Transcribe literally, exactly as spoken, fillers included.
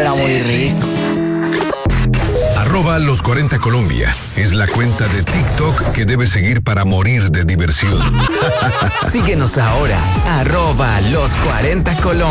era muy rico. Arroba Los cuarenta Colombia es la cuenta de TikTok que debes seguir para morir de diversión. Síguenos ahora, arroba Los cuarenta Colombia.